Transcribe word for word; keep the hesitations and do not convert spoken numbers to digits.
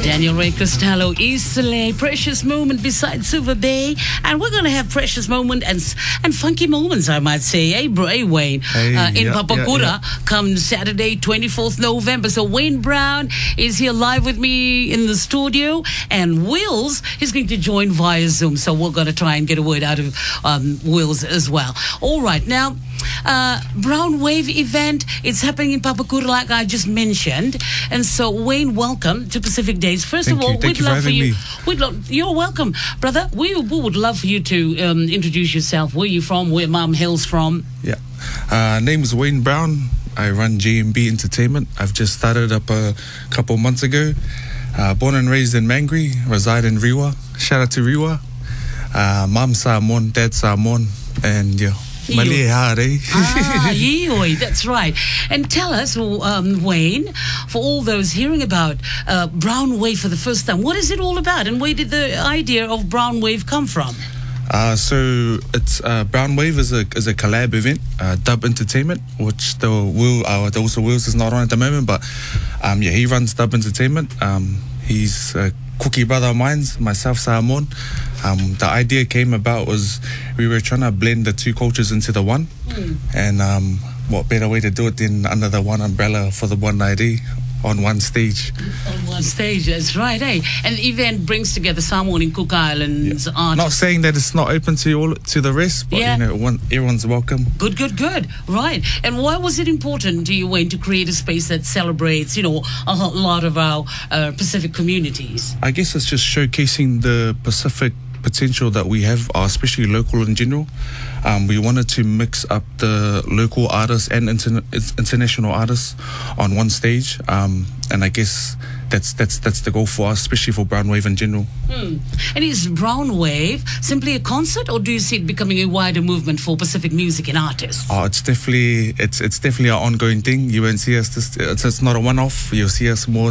Daniel Ray Costello, East L precious moment beside Silver Bay, and we're going to have precious moment and and funky moments, I might say, hey, bro, hey Wayne, hey, uh, in yeah, Papakura yeah, yeah. come Saturday, twenty-fourth November. So Wayne Brown is here live with me in the studio, and Wills is going to join via Zoom. So we're going to try and get a word out of um, Wills as well. All right, now. Uh, Brown Wave event, it's happening in Papakura like I just mentioned, and so Wayne, welcome to Pacific Days. First Thank of all, you. Thank we'd you for love for having you me. we'd love, you're welcome, brother. We, we would love for you to um, introduce yourself. Where you from, where Mum Hill's from? Yeah, uh, name is Wayne Brown. I run J M B Entertainment. I've just started up a couple months ago. Uh, born and raised in Mangere, reside in Rewa. Shout out to Rewa. Uh, Mum Samoan, Dad Samoan, and yeah. Malay hard, eh? Ah, yoi, that's right. And tell us, um, Wayne, for all those hearing about uh, Brown Wave for the first time, what is it all about, and where did the idea of Brown Wave come from? Uh, so it's uh, Brown Wave is a is a collab event, uh, Dub Entertainment, which the Will, uh, the also Wills is not on at the moment, but um, yeah, he runs Dub Entertainment. Um, he's a cookie brother of mine, myself, Samoan. Um, the idea came about was we were trying to blend the two cultures into the one, mm. and um, what better way to do it than under the one umbrella for the one I D on one stage. On one stage, that's right, eh? And the event brings together Samoan and Cook Islands yeah. artists. Not saying that it's not open to all to the rest, but yeah. you know, one, everyone's welcome. Good, good, good. Right. And why was it important to you, Wayne, to create a space that celebrates, you know, a lot of our uh, Pacific communities? I guess it's just showcasing the Pacific potential that we have, uh, especially local in general. Um, we wanted to mix up the local artists and interna- international artists on one stage, um, and I guess that's that's that's the goal for us, especially for Brown Wave in general. Hmm. And is Brown Wave simply a concert, or do you see it becoming a wider movement for Pacific music and artists? Oh, it's definitely it's it's definitely an ongoing thing. You won't see us. This, it's, it's not a one-off. You'll see us more